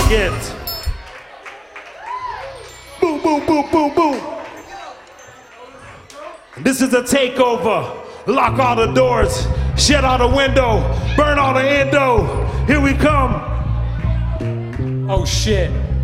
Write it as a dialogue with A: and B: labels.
A: like it. Boom, boom, boom, boom, boom. This is a takeover. Lock all the doors, shut all the window, burn all the endo. Here we come.
B: Oh shit.